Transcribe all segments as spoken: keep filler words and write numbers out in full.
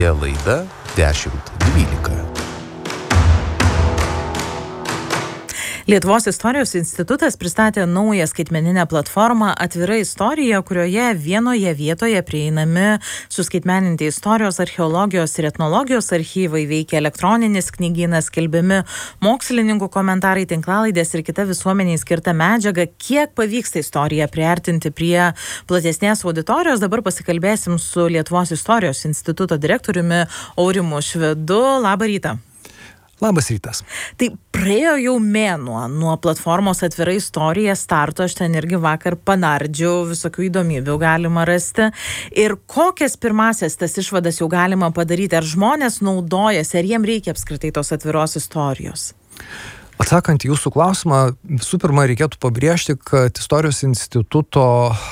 Laida dešimt dvylika. Lietuvos istorijos institutas pristatė naują skaitmeninę platformą Atvira istorija, kurioje vienoje vietoje prieinami suskaitmeninti istorijos, archeologijos ir etnologijos archyvai, veikia elektroninis knygynas, skelbiami mokslininkų komentarai, tinklalaidės ir kita visuomeniai skirta medžiaga. Kiek pavyksta istoriją priartinti prie platesnės auditorijos? Dabar pasikalbėsim su Lietuvos istorijos instituto direktoriumi Aurimu Švedu. Labą rytą. Labas rytas. Tai praėjo jau mėnuo nuo platformos Atvira istorija starto, aš ten irgi vakar panardžiau, visokių įdomybių galima rasti. Ir kokias pirmasias tas išvadas jau galima padaryti? Ar žmonės naudojasi, ar jiem reikia apskritai tos atviros istorijos? Atsakant į jūsų klausimą, visų pirma, reikėtų pabrėžti, kad istorijos instituto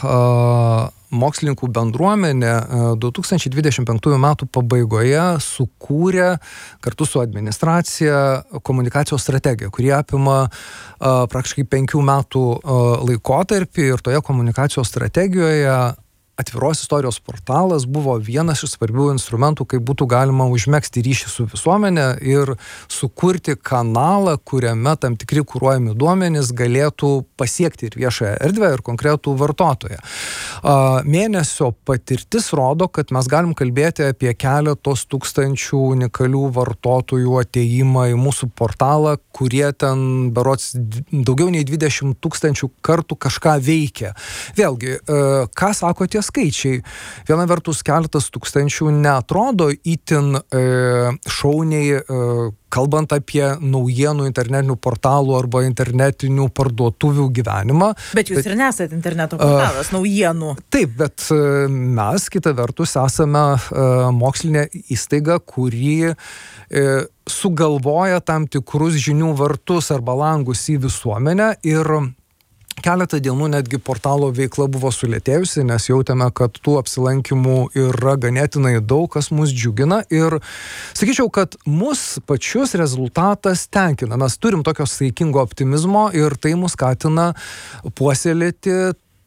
uh, mokslininkų bendruomenė du tūkstančiai dvidešimt penktųjų metų pabaigoje sukūrė kartu su administracija komunikacijos strategiją, kuri apima uh, praktiškai penkių metų uh, laikotarpį, ir toje komunikacijos strategijoje Atviros istorijos portalas buvo vienas iš svarbių instrumentų, kaip būtų galima užmegzti ryšį su visuomenė ir sukurti kanalą, kuriame tam tikri kuruojami duomenys galėtų pasiekti ir viešąją erdvę, ir konkretų vartotoją. Mėnesio patirtis rodo, kad mes galim kalbėti apie keletos tūkstančių unikalių vartotojų atėjimą į mūsų portalą, kurie ten berods daugiau nei dvidešimt tūkstančių kartų kažką veikia. Vėlgi, ką sako tie skaičiai? Viena vertus, keletas tūkstančių neatrodo itin e, šauniai, e, kalbant apie naujienų internetinių portalų arba internetinių parduotuvių gyvenimą. Bet jūs bet, ir nesat interneto portalas, uh, naujienų. Taip, bet uh, mes, kita vertus, esame uh, mokslinė įstaiga, kuri uh, sugalvoja tam tikrus žinių vartus arba langus į visuomenę, ir keletą dienų netgi portalo veikla buvo sulėtėjusi, nes jautėme, kad tų apsilankimų yra ganėtinai daug, kas mus džiugina, ir sakyčiau, kad mus pačius rezultatas tenkina. Mes turim tokio saikingo optimizmo ir tai mus skatina puoselėti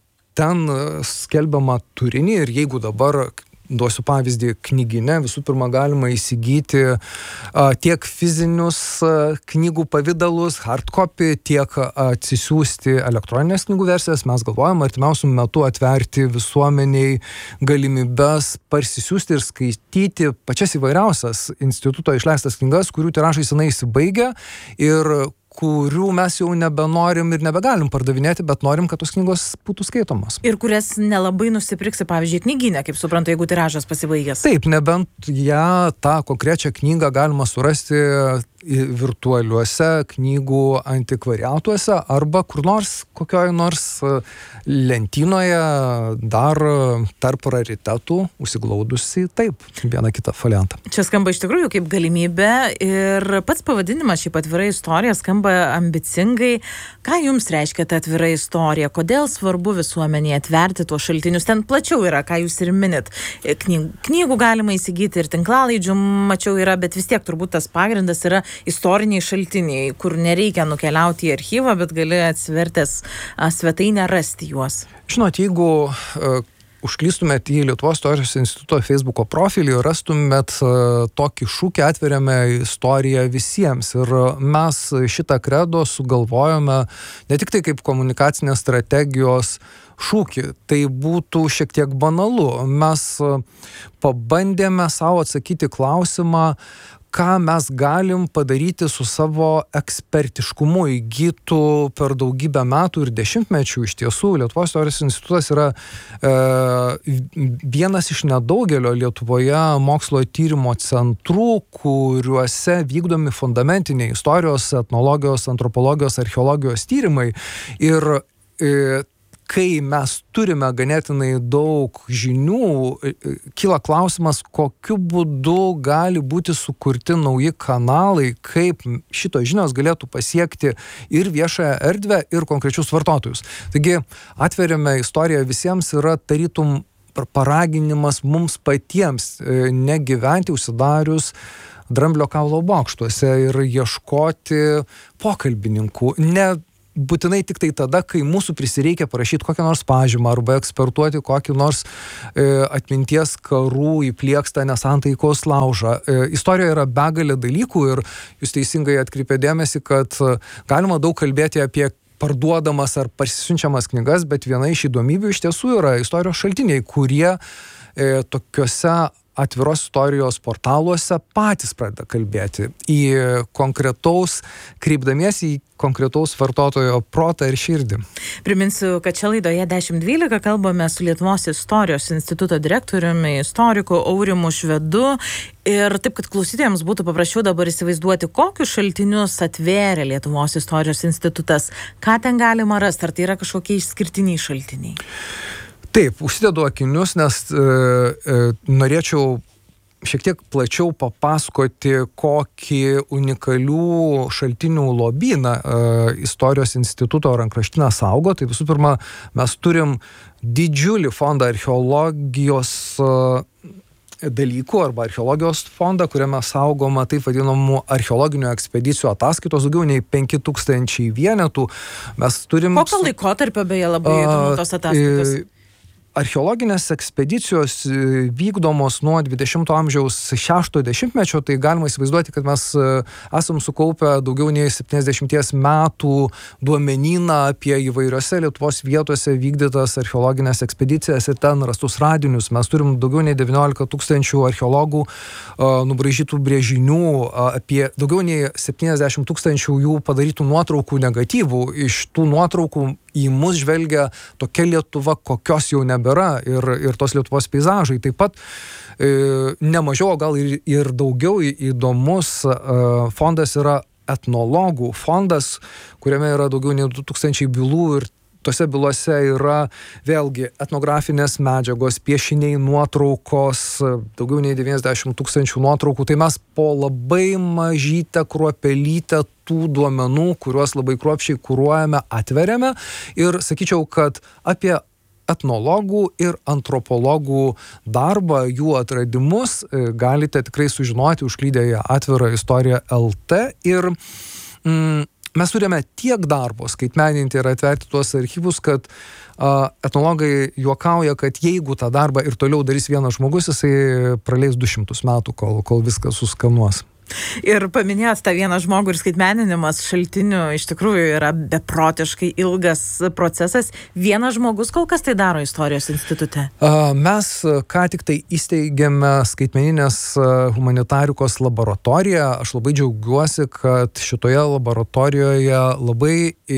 ten skelbiamą turinį. Ir jeigu dabar duosiu pavyzdį, knygyne visų pirma galima įsigyti a, tiek fizinius a, knygų pavidalus, hardcopy, tiek atsisiųsti elektroninės knygų versijas. Mes galvojam artimiausių metų atverti visuomeniai galimybes parsisiųsti ir skaityti pačias įvairiausias instituto išleistas knygas, kurių tiražai senai įsibaigia ir kurių mes jau nebenorim ir nebegalim pardavinėti, bet norim, kad tos knygos būtų skaitomos. Ir kurias nelabai nusipirksi, pavyzdžiui, knygyne, kaip suprantu, jeigu tiražas pasibaigęs. Taip, nebent ją, tą konkrečią knygą galima surasti virtualiuose knygų antikvariatuose arba kur nors, kokioj nors lentynoje dar tarp raritetų užsiglaudusi, taip, vieną kitą foliantą. Čia skamba iš tikrųjų kaip galimybė, ir pats pavadinimas šiaip Atvira istorija skamba ambicingai. Ką jums reiškia ta atvira istorija? Kodėl svarbu visuomenėje atverti tuos šaltinius? Ten plačiau yra, ką jūs ir minit. Knygų, knygų galima įsigyti ir tinklalaidžių, mačiau, yra, bet vis tiek turbūt tas pagrindas yra istoriniai šaltiniai, kur nereikia nukeliauti į archyvą, bet gali atsivertęs svetainę rasti juos. Žinot, jeigu uh, užklystumėt į Lietuvos istorijos instituto Facebooko profilį, rastumėt uh, tokį šūkį "Atveriame istoriją visiems". Ir mes šitą kredo sugalvojome ne tik tai kaip komunikacinės strategijos šūkį, tai būtų šiek tiek banalu. Mes uh, pabandėme savo atsakyti klausimą, ką mes galim padaryti su savo ekspertiškumu įgytų per daugybę metų ir dešimtmečių. Iš tiesų, Lietuvos istorijos institutas yra e, vienas iš nedaugelio Lietuvoje mokslo tyrimo centrų, kuriuose vykdomi fundamentiniai istorijos, etnologijos, antropologijos, archeologijos tyrimai. Ir e, kai mes turime ganėtinai daug žinių, kyla klausimas, kokiu būdu gali būti sukurti nauji kanalai, kaip šitos žinios galėtų pasiekti ir viešąją erdvę, ir konkrečius vartotojus. Taigi, Atveriame istoriją visiems yra tarytum paraginimas mums patiems negyventi užsidarius Dramblio kaulo bokštuose ir ieškoti pokalbininkų. Ne būtinai tik tai tada, kai mūsų prisireikia parašyti kokią nors pažymą arba ekspertuoti kokį nors e, atminties karų įpliekstą nesantaikos laužą. E, istorijoje yra begalė dalykų ir jūs teisingai atkreipė dėmesį, kad galima daug kalbėti apie parduodamas ar parsisiunčiamas knygas, bet viena iš įdomybių iš tiesų yra istorijos šaltiniai, kurie e, tokiuose atviros istorijos portaluose patys pradeda kalbėti į konkretaus, kreipdamiesi į konkretaus vartotojo protą ir širdį. Priminsiu, kad čia laidoje dešimt dvylika kalbame su Lietuvos istorijos instituto direktoriumi, istoriku Aurimu Švedu. Ir taip, kad klausytojams būtų paprasčiau dabar įsivaizduoti, kokius šaltinius atvėrė Lietuvos istorijos institutas, ką ten galima rasti, ar tai yra kažkokie išskirtiniai šaltiniai? Taip, užsidedu akinius, nes e, e, norėčiau šiek tiek plačiau papasakoti, kokį unikalių šaltinių lobyną e, istorijos instituto rankraštyną saugo. Tai visų pirma, mes turim didžiulį fondą archeologijos e, dalykų arba archeologijos fondą, kuriame saugoma taip vadinamų archeologinių ekspedicijų ataskaitos, daugiau nei penki tūkstančiai vienetų. Mes turim... Kokio laikotarpio beje labai įdomu tos ataskaitos? E, Archeologinės ekspedicijos vykdomos nuo dvidešimto amžiaus šešto dešimtmečio, tai galima įsivaizduoti, kad mes esam sukaupę daugiau nei septyniasdešimties metų duomenyną apie įvairiose Lietuvos vietose vykdytas archeologinės ekspedicijas ir ten rastus radinius. Mes turim daugiau nei devyniolika tūkstančių archeologų nubraižytų brėžinių, apie daugiau nei septyniasdešimt tūkstančių jų padarytų nuotraukų negatyvų. Iš tų nuotraukų į mus žvelgia tokia Lietuva, kokios jau nebėra, ir, ir tos Lietuvos peizažai. Taip pat e, nemažiau, gal ir, ir daugiau įdomus e, fondas yra etnologų fondas, kuriame yra daugiau nei du tūkstančiai bylų ir tose bylose yra vėlgi etnografinės medžiagos, piešiniai, nuotraukos, daugiau nei devyniasdešimt tūkstančių nuotraukų. Tai mes po labai mažytę kruopelytę tų duomenų, kuriuos labai kruopščiai kuruojame, atveriame. Ir sakyčiau, kad apie etnologų ir antropologų darbą, jų atradimus galite tikrai sužinoti užklydę į atvirą istoriją L T. Ir mm, mes turime tiek darbo skaitmeninti ir atverti tuos archyvus, kad uh, etnologai juokauja, kad jeigu tą darbą ir toliau darys vienas žmogus, jisai praleis du šimtus metų, kol, kol viską suskanuos. Ir paminėjot tą vieną žmogų ir skaitmeninimas šaltinių iš tikrųjų yra beprotiškai ilgas procesas. Vienas žmogus kol kas tai daro istorijos institute? Mes ką tik tai įsteigėme skaitmeninės humanitarikos laboratoriją. Aš labai džiaugiuosi, kad šitoje laboratorijoje labai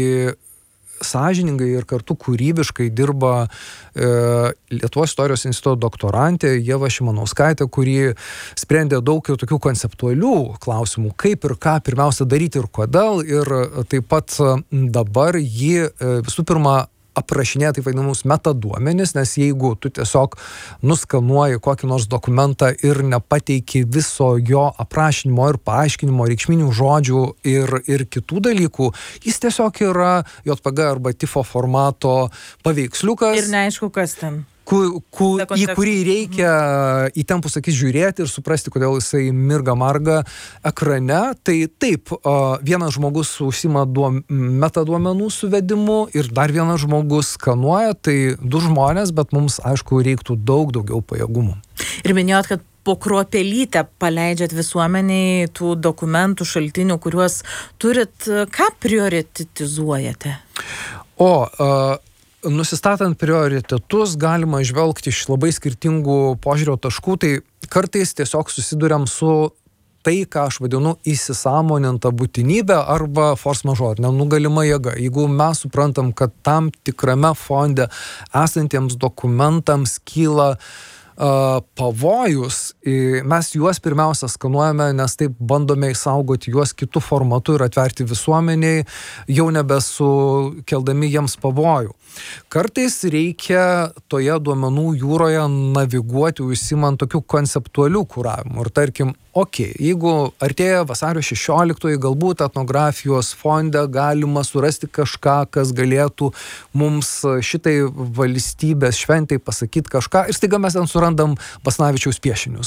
sąžiningai ir kartu kūrybiškai dirba e, Lietuvos istorijos instituto doktorantė Ieva Šimanauskaitė, kuri sprendė daug tokių konceptualių klausimų, kaip ir ką pirmiausia daryti ir kodėl. Ir taip pat dabar ji e, visų pirma aprašinėja taip vadinamus metaduomenis, nes jeigu tu tiesiog nuskanuoji kokį nors dokumentą ir nepateiki viso jo aprašinimo ir paaiškinimo, reikšminių žodžių ir, ir kitų dalykų, jis tiesiog yra J P G arba tifo formato paveiksliukas. Ir neaišku, kas ten. Ku, ku, į kurį reikia įtempus akis žiūrėti ir suprasti, kodėl jisai mirga marga ekrane. Tai taip, vienas žmogus užsima duom, metaduomenų suvedimu ir dar vienas žmogus skanuoja, tai du žmonės, bet mums, aišku, reiktų daug daugiau pajėgumų. Ir minėjot, kad po kruopelytę paleidžiat visuomeniai tų dokumentų, šaltinių, kuriuos turit. Ką prioritetizuojate? O... Uh, Nusistatant prioritetus galima žvelgti iš labai skirtingų požiūrio taškų, tai kartais tiesiog susiduriam su tai, ką aš vadinu įsisąmoninta būtinybė arba force majeure, nenugalima jėga. Jeigu mes suprantam, kad tam tikrame fonde esantiems dokumentams kyla Uh, pavojus, mes juos pirmiausia skanuojame, nes taip bandome išsaugoti juos kitų formatų ir atverti visuomeniai, jau nebesukeldami jiems pavojų. Kartais reikia toje duomenų jūroje naviguoti, užsimant tokių konceptualių kuravimų. Ir tarkim, okei, okay, jeigu artėja vasario šešioliktoji, galbūt etnografijos fonde galima surasti kažką, kas galėtų mums šitai valstybės šventai pasakyti kažką, ir staiga mes ten surandam Basanavičiaus piešinius.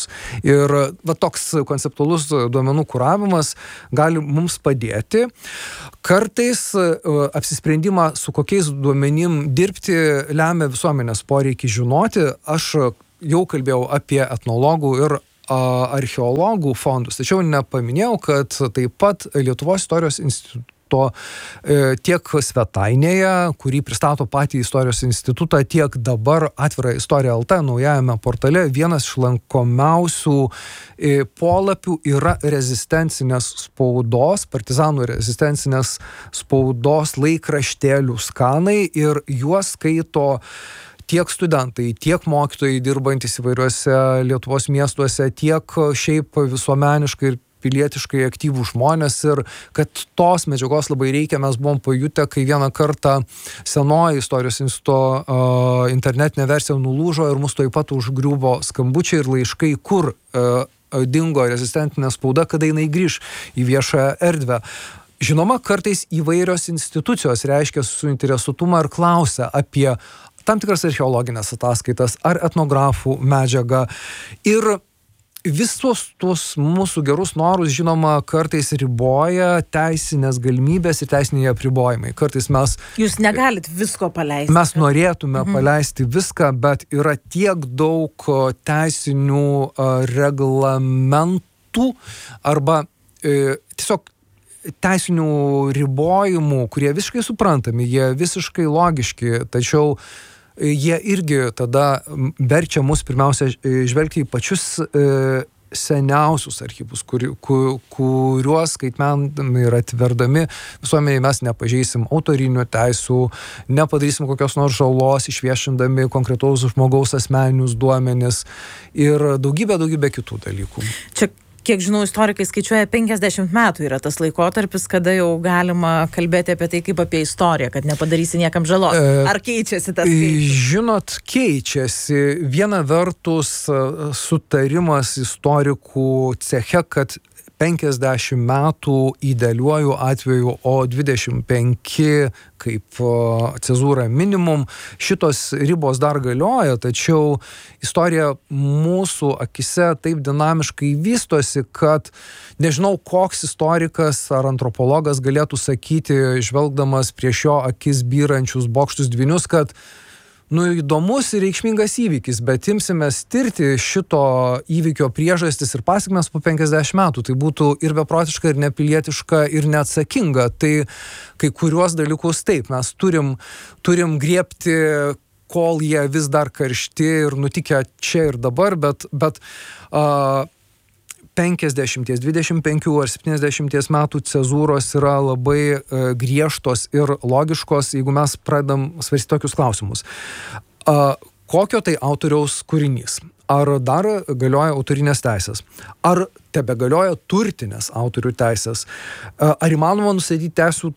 Ir va, toks konceptualus duomenų kuravimas gali mums padėti. Kartais apsisprendimą, su kokiais duomenim dirbti, lemia visuomenės poreikį žinoti. Aš jau kalbėjau apie etnologų ir archeologų fondus, tačiau nepaminėjau, kad taip pat Lietuvos istorijos instituto tiek svetainėje, kurį pristato patį istorijos institutą, tiek dabar Atvira istorija L T naujajame portale, vienas iš lankomiausių polapių yra rezistencinės spaudos, partizanų rezistencinės spaudos laikraštėlių skanai, ir juos skaito tiek studentai, tiek mokytojai dirbantys įvairiuose Lietuvos miestuose, tiek šiaip visuomeniškai ir pilietiškai aktyvų žmonės, ir kad tos medžiagos labai reikia, mes buvom pajutę, kai vieną kartą senoji istorijos instituto uh, internetinė versija nulūžo ir mus taip pat užgriuvo skambučiai ir laiškai, kur uh, dingo rezistentinė spauda, kada jinai grįž į viešąją erdvę. Žinoma, kartais įvairios institucijos reiškia suinteresuotumą ir klausia apie tam tikras archeologinės ataskaitas ar etnografų medžiagą. Ir visus tuos mūsų gerus norus, žinoma, kartais riboja teisinės galimybės ir teisiniai apribojimai. Kartais mes... Jūs negalit visko paleisti. Mes norėtume mhm. paleisti viską, bet yra tiek daug teisinių reglamentų arba e, tiesiog teisinių ribojimų, kurie visiškai suprantami, jie visiškai logiški, tačiau jie irgi tada verčia mus pirmiausia žvelgti į pačius e, seniausius archyvus, kur, kur, kuriuos skaitmenami ir atverdami visuomeniai mes nepažeisim autorinių teisų, nepadarysim kokios nors žalos, išviešindami konkretaus žmogaus asmeninius duomenis ir daugybė, daugybė kitų dalykų. Čia kiek žinau, istorikai skaičiuoja penkiasdešimt metų yra tas laikotarpis, kada jau galima kalbėti apie tai kaip apie istoriją, kad nepadarysi niekam žalos. Ar keičiasi tas skaičius? Žinot, keičiasi. Viena vertus sutarimas istorikų ceche, kad penkiasdešimt metų idealiuoju atveju, o dvidešimt penki kaip cezūra minimum. Šitos ribos dar galioja, tačiau istorija mūsų akise taip dinamiškai vystosi, kad nežinau, koks istorikas ar antropologas galėtų sakyti, žvelgdamas prieš jo akis byrančius bokštus dvynius, kad nu, įdomus ir reikšmingas įvykis, bet imsimės tirti šito įvykio priežastis ir pasekmes po penkiasdešimt metų. Tai būtų ir beprotiška, ir nepilietiška, ir neatsakinga. Tai kai kuriuos dalykus taip, mes turim, turim griebti, kol jie vis dar karšti ir nutikę čia ir dabar, bet, bet uh, penkiasdešimt, dvidešimt penki ar septyniasdešimt metų cezūros yra labai e, griežtos ir logiškos, jeigu mes pradedam svarstyti tokius klausimus. A, kokio tai autoriaus kūrinys? Ar dar galioja autorinės teisės? Ar tebegalioja turtinės autorių teisės? A, ar įmanoma nustatyti teisų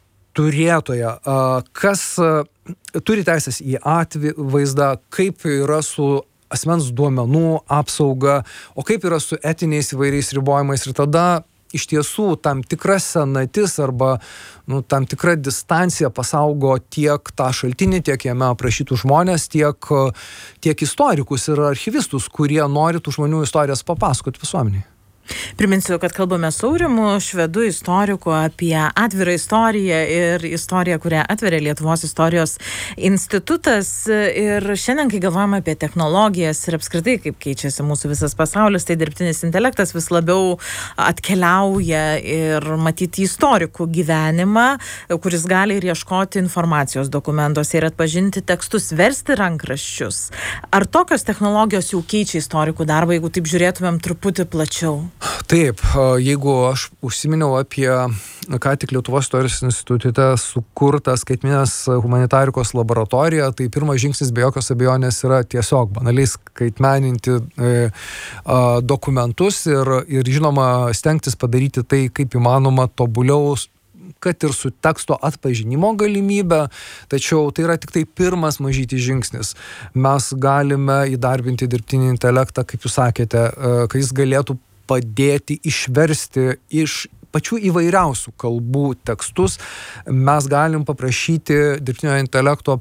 turėtoją? A, kas a, turi teisės į atvaizdą? Kaip yra su asmens duomenų apsauga, o kaip yra su etiniais įvairiais ribojimais, ir tada iš tiesų tam tikra senatis arba nu, tam tikra distancija pasaugo tiek tą šaltinį, tiek jame aprašytų žmonės, tiek, tiek istorikus ir archyvistus, kurie nori tų žmonių istorijas papasakoti visuomeniai. Priminsiu, kad kalbame su Aurimu Švedu, istoriku, apie atvirą istoriją ir istoriją, kurią atveria Lietuvos istorijos institutas. Ir šiandien, kai galvojame apie technologijas ir apskritai, kaip keičiasi mūsų visas pasaulis, tai dirbtinis intelektas vis labiau atkeliauja ir matyti istorikų gyvenimą, kuris gali ir ieškoti informacijos dokumentuose ir atpažinti tekstus, versti rankraščius. Ar tokios technologijos jau keičia istorikų darbą, jeigu taip žiūrėtumėm truputį plačiau? Taip, jeigu aš užsiminiau apie ką tik Lietuvos istorijos institute sukurtą skaitmeninės humanitarikos laboratoriją, tai pirmas žingsnis be jokios abejonės yra tiesiog banaliai skaitmeninti e, a, dokumentus ir, ir žinoma stengtis padaryti tai kaip įmanoma tobuliau, kad ir su teksto atpažinimo galimybė, tačiau tai yra tik tai pirmas mažytis žingsnis. Mes galime įdarbinti dirbtinį intelektą, kaip jūs sakėte, kad jis galėtų padėti išversti iš pačių įvairiausių kalbų tekstus. Mes galim paprašyti dirbtinio intelekto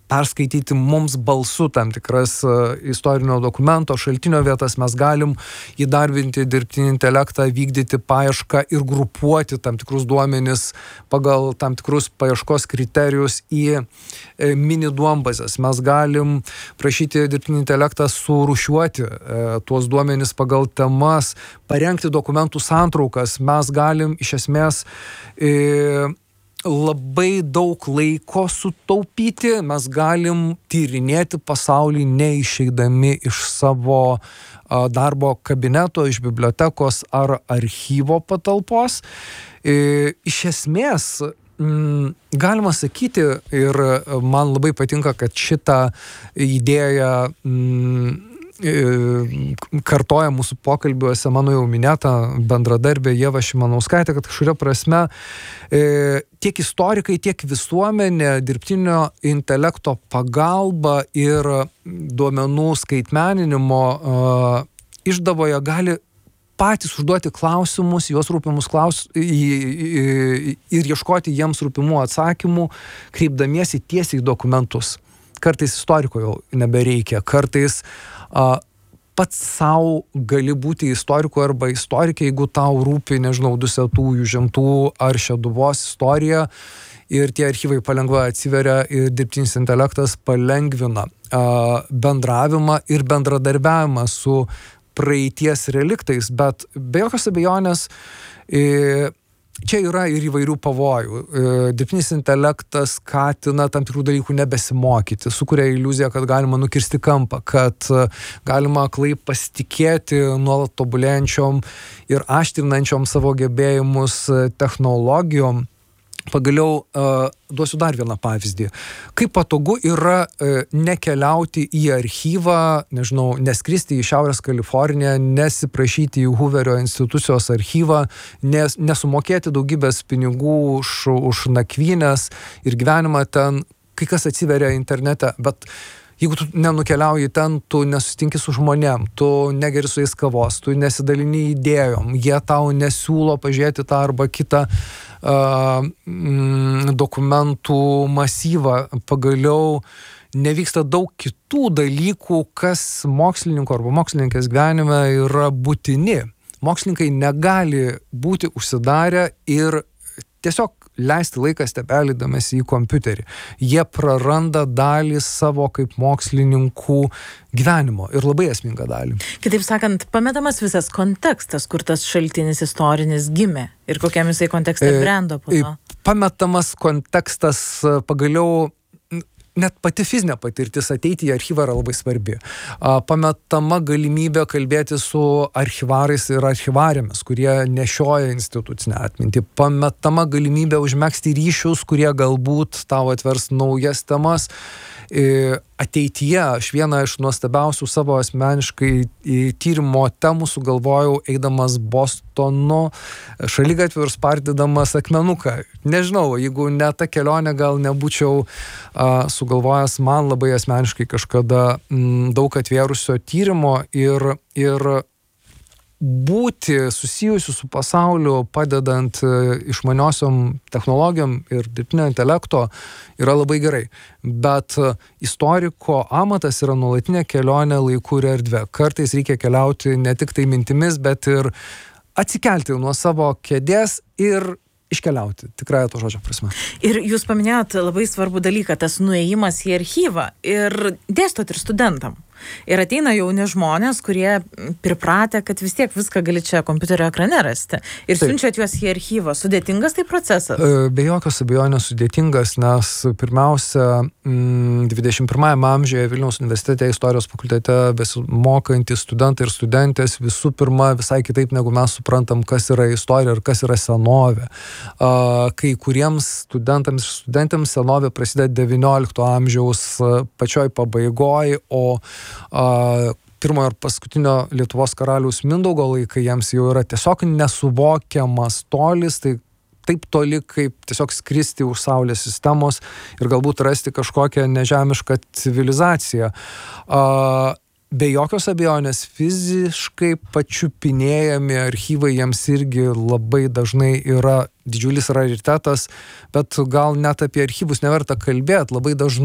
perskaityti mums balsu tam tikras istorinio dokumento šaltinio vietas, mes galim įdarbinti dirbtinį intelektą, vykdyti paiešką ir grupuoti tam tikrus duomenis pagal tam tikrus paieškos kriterijus į mini duombazes. Mes galim prašyti dirbtinį intelektą surūšiuoti tuos duomenis pagal temas, parengti dokumentų santraukas. Mes galim iš esmės e, labai daug laiko sutaupyti, mes galim tyrinėti pasaulį neišeidami iš savo a, darbo kabineto, iš bibliotekos ar archyvo patalpos. E, iš esmės, m, galima sakyti, ir man labai patinka, kad šitą idėją m, kartoja mūsų pokalbiuose mano jau minėta bendradarbė Ieva Šimanauskaitė, kad kažkuria prasme e, tiek istorikai, tiek visuomenė dirbtinio intelekto pagalba ir duomenų skaitmeninimo e, išdavoje gali patys užduoti klausimus, juos rūpimus klausimus ir ieškoti jiems rūpimų atsakymų, kreipdamiesi tiesiai į dokumentus. Kartais istoriko jau nebereikia, kartais a, pats savo gali būti istoriku arba istorikė, jeigu tau rūpi, nežinau, Dusetųjų, Žemtų ar Šeduvos istorija ir tie archyvai palengva atsiveria ir dirbtinis intelektas palengvina a, bendravimą ir bendradarbiavimą su praeities reliktais, bet be jokios abejonės e, čia yra ir įvairių pavojų. Dirbtinis intelektas skatina tam tikrų dalykų nebesimokyti, sukuria iliuziją, kad galima nukirsti kampą, kad galima aklai pasitikėti nuolat tobulėjančiom ir aštrinančiom savo gebėjimus technologijom. Pagaliau uh, duosiu dar vieną pavyzdį. Kaip patogu yra uh, nekeliauti į archyvą, nežinau, neskristi į Šiaurės Kaliforniją, nesiprašyti į Hooverio institucijos archyvą, nes, nesumokėti daugybės pinigų už, už nakvynės ir gyvenimą ten, kai kas atsiveria internete, bet jeigu tu nenukeliauji ten, tu nesusitinki su žmonėm, tu negeri su jais kavos, tu nesidalini idėjom, jie tau nesiūlo pažiūrėti tą arba kitą uh, mm, dokumentų masyvą. Pagaliau nevyksta daug kitų dalykų, kas mokslininko arba mokslininkės gyvenime yra būtini. Mokslininkai negali būti užsidarę ir tiesiog leisti laiką stebelydamasi į kompiuterį. Jie praranda dalį savo kaip mokslininkų gyvenimo ir labai esmingą dalį. Kitaip sakant, pametamas visas kontekstas, kur tas šaltinis istorinis gimė ir kokiam jisai kontekste brendo po to. Pametamas kontekstas, pagaliau net pati fizinė patirtis ateiti į archyvą yra labai svarbi. Pametama galimybė kalbėti su archyvarais ir archyvarėmis, kurie nešioja institucinę atmintį. Pametama galimybė užmegzti ryšius, kurie galbūt tau atvers naujas temas. Ateityje aš vieną iš nuostabiausių savo asmeniškai tyrimo temų sugalvojau eidamas Bostonu šaligatviu ir spardydamas akmenuką. Nežinau, jeigu ne ta kelionė, gal nebūčiau a, sugalvojęs man labai asmeniškai kažkada m, daug atvėrusio tyrimo ir, ir būti susijusiu su pasauliu, padedant išmaniosiom technologijom ir dirbtinio intelekto yra labai gerai. Bet istoriko amatas yra nuolatinė kelionė laiku ir erdvė. Kartais reikia keliauti ne tik tai mintimis, bet ir atsikelti nuo savo kėdės ir iškeliauti, tikrąją to žodžio prasme. Ir jūs paminėjot labai svarbų dalyką, tas nuėjimas į archyvą ir dėstot ir studentam. Ir ateina jauni žmonės, kurie pripratę, kad vis tiek viską gali čia kompiuterio ekrane rasti. Ir Taip. Siunčiat juos į archyvą. Sudėtingas tai procesas? Be jokios abejonės sudėtingas, nes pirmiausia, dvidešimt pirmajame amžiuje Vilniaus universitete istorijos fakultete besimokantys studentai ir studentės visų pirma visai kitaip negu mes suprantam, kas yra istorija ir kas yra senovė. Kai kuriems studentams ir studentėms senovė prasideda devyniolikto amžiaus pačioj pabaigoj, o Uh, pirmojo ir paskutinio Lietuvos karaliaus Mindaugo laikai jiems jau yra tiesiog nesuvokiamas tolis, tai taip toli, kaip tiesiog skristi už Saulės sistemos ir galbūt rasti kažkokią nežemišką civilizaciją. Uh, be jokios abejonės fiziškai pačiupinėjami archyvai jiems irgi labai dažnai yra didžiulis raritetas, bet gal net apie archyvus neverta kalbėti. Labai dažnai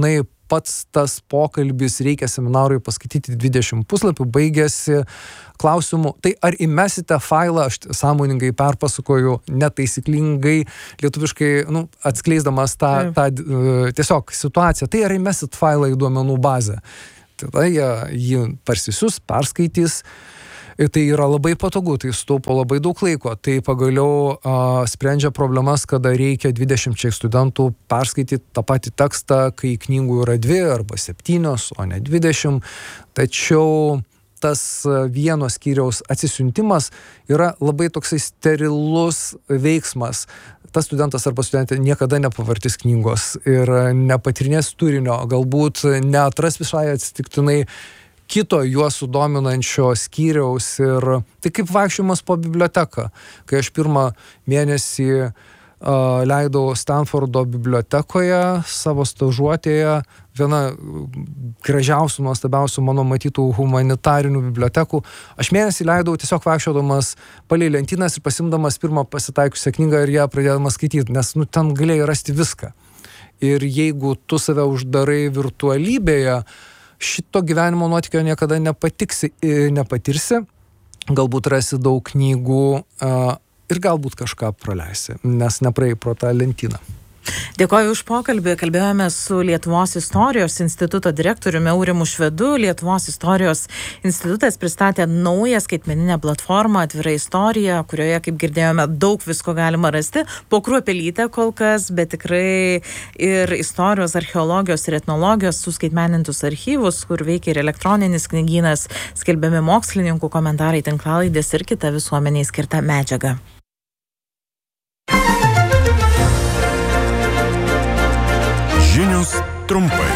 pats tas pokalbis reikia seminarui paskaityti dvidešimt puslapių, baigėsi klausimu, tai ar įmesite failą, aš sąmoningai perpasakoju netaisyklingai, lietuviškai, nu, atskleisdamas tą, tą tiesiog situaciją, tai ar įmesit failą į duomenų bazę. Tada jie jį parsisius, perskaitys. Ir tai yra labai patogu, tai sutaupo labai daug laiko. Tai pagaliau a, sprendžia problemas, kada reikia dvidešimčiai studentų perskaityti tą patį tekstą, kai knygų yra dvi arba septynios, o ne dvidešimt. Tačiau tas vieno skyriaus atsisiuntimas yra labai toksai sterilus veiksmas. Tas studentas arba studentė niekada nepavartys knygos ir nepatyrinės turinio, galbūt neatras visai atsitiktinai kito juos sudominančio skyriaus ir tai kaip vaikščiojimas po biblioteką. Kai aš pirmą mėnesį uh, leidau Stanfordo bibliotekoje savo stažuotėje, viena gražiausių, nuostabiausių mano matytų humanitarinių bibliotekų, aš mėnesį leidau tiesiog vaikščiodamas palei lentynas ir pasimdamas pirmą pasitaikusią knygą ir ją pradėdamas skaityti, nes nu, ten galėjai rasti viską. Ir jeigu tu save uždarai virtualybėje, šito gyvenimo nuotykio niekada nepatiksi, nepatirsi, galbūt rasi daug knygų ir galbūt kažką praleisi, nes nepraėjai pro tą lentyną. Dėkoju už pokalbį. Kalbėjome su Lietuvos istorijos instituto direktoriumi Aurimu Švedu. Lietuvos istorijos institutas pristatė naują skaitmeninę platformą Atvira istorija, kurioje, kaip girdėjome, daug visko galima rasti. Po kruopelytę kol kas, bet tikrai ir istorijos, archeologijos ir etnologijos suskaitmenintus archyvus, kur veikia ir elektroninis knygynas, skelbiami mokslininkų komentarai, tinklalaidės ir kita visuomeniai skirta medžiaga. Žinios trumpai.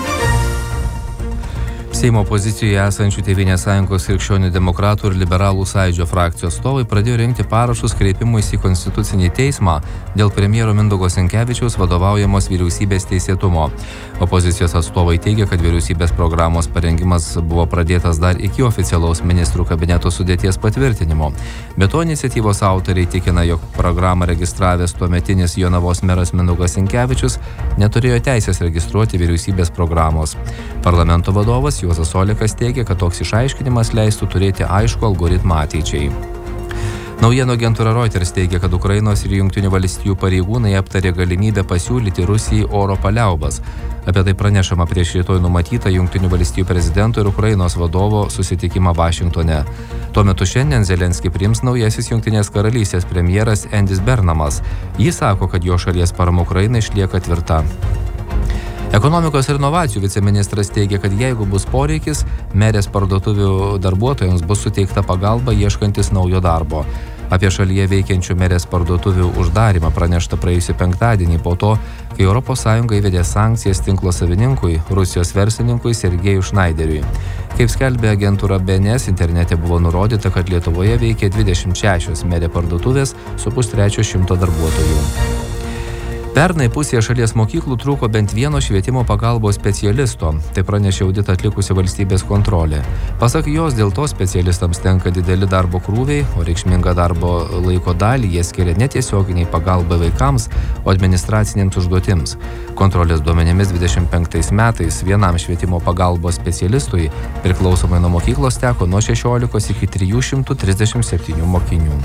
Seimo pozicijoje esančių Tėvynės sąjungos krikščionių demokratų ir liberalų sąjūdžio frakcijos atstovai pradėjo rinkti parašus kreipimuisi į Konstitucinį teismą dėl premjero Mindaugo Sinkevičiaus vadovaujamos vyriausybės teisėtumo. Opozicijos atstovai teigia, kad vyriausybės programos parengimas buvo pradėtas dar iki oficialaus ministrų kabineto sudėties patvirtinimo. Be to, iniciatyvos autoriai tikina, jog programą registravęs tuometinis Jonavos meras Mindaugas Sinkevičius neturėjo teisės registruoti vyriausybės programos. Parlamento vadovas Juozas Olekas teigia, kad toks išaiškinimas leistų turėti aišku algoritmą ateičiai. Naujienų agentūra Reuters teigia, kad Ukrainos ir Jungtinių valstijų pareigūnai aptarė galimybę pasiūlyti Rusijai oro paliaubas. Apie tai pranešama prieš rytoj numatytą Jungtinių valstijų prezidento ir Ukrainos vadovo susitikimą Vašingtone. Tuo metu šiandien Zelenskį priims naujasis Jungtinės karalystės premjeras Endis Bernamas. Jis sako, kad jo šalies parama Ukrainai išlieka tvirta. Ekonomikos ir inovacijų viceministras teigia, kad jeigu bus poreikis, merės parduotuvių darbuotojams bus suteikta pagalba ieškantis naujo darbo. Apie šalyje veikiančių merės parduotuvių uždarimą pranešta praėjusį penktadienį po to, kai Europos Sąjunga įvedė sankcijas tinklo savininkui, Rusijos verslininkui Sergejui Šnaideriui. Kaip skelbė agentūra B N S, internete buvo nurodyta, kad Lietuvoje veikia dvidešimt šešios merė parduotuvės su pustrečio šimto darbuotojų. Pernai pusėje šalies mokyklų trūko bent vieno švietimo pagalbos specialisto, tai pranešė auditą atlikusi valstybės kontrolė. Pasak jos, dėl to specialistams tenka dideli darbo krūviai, o reikšmingą darbo laiko dalį jie skiria netiesioginiai pagalbai vaikams, o administracinėms užduotims. Kontrolės duomenimis dvidešimt penktais metais vienam švietimo pagalbos specialistui priklausomai nuo mokyklos teko nuo šešiolikos iki trijų šimtų trisdešimt septynių mokinių.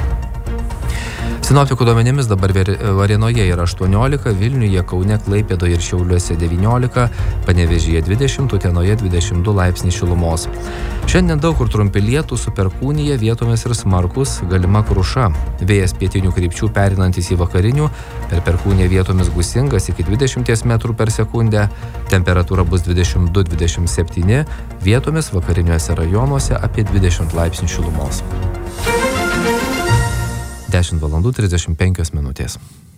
Sinoptikų duomenimis dabar Varėnoje yra aštuoniolika, Vilniuje, Kaune, Klaipėdoje ir Šiauliuose devyniolika, Panevėžyje dvidešimt, Utenoje dvidešimt du laipsniai šilumos. Šiandien daug kur trumpi lietūs, su perkūnija, vietomis ir smarkus, galima kruša. Vėjas pietinių krypčių perinantis į vakarinių, per perkūniją vietomis gūsingas iki dvidešimties metrų per sekundę, temperatūra bus dvidešimt du dvidešimt septyni, vietomis vakariniuose rajonuose apie dvidešimt laipsnių šilumos. dešimt valandų trisdešimt penkios minutės.